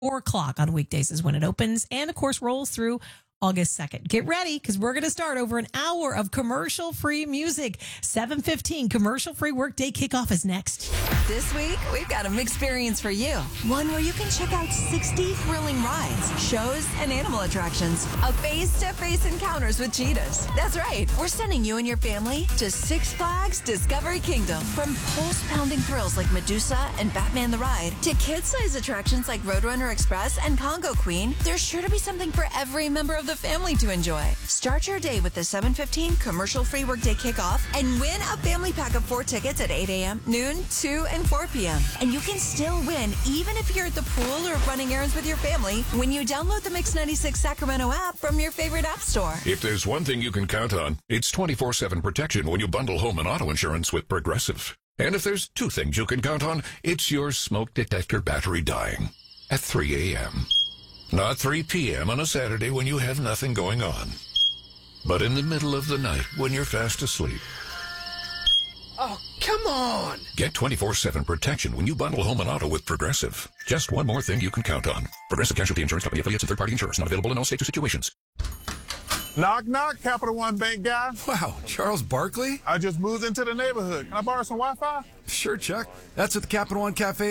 4 o'clock on weekdays is when it opens and, of course, rolls through August 2nd. Get ready because we're going to start over an hour of commercial-free music. 7:15 commercial-free workday kickoff is next. This week, we've got an experience for you. One where you can check out 60 thrilling rides, shows, and animal attractions. A face-to-face encounters with cheetahs. That's right. We're sending you and your family to Six Flags Discovery Kingdom. From pulse-pounding thrills like Medusa and Batman the Ride to kid-sized attractions like Roadrunner Express and Congo Queen, there's sure to be something for every member of the family to enjoy. Start your day with the 7:15 commercial-free workday kickoff and win a family pack of 4 tickets at 8 a.m., noon, 2, and 4 p.m. And you can still win even if you're at the pool or running errands with your family when you download the Mix 96 Sacramento app from your favorite app store. If there's one thing you can count on, it's 24/7 protection when you bundle home and auto insurance with Progressive. And if there's 2 things you can count on, it's your smoke detector battery dying at 3 a.m. Not 3 p.m. on a Saturday when you have nothing going on, but in the middle of the night when you're fast asleep. Oh, come on! Get 24/7 protection when you bundle home and auto with Progressive. Just one more thing you can count on. Progressive Casualty Insurance Company, affiliates, and third-party insurers. Not available in all states or situations. Knock, knock, Capital One Bank guy. Wow, Charles Barkley? I just moved into the neighborhood. Can I borrow some Wi-Fi? Sure, Chuck. That's at the Capital One Cafe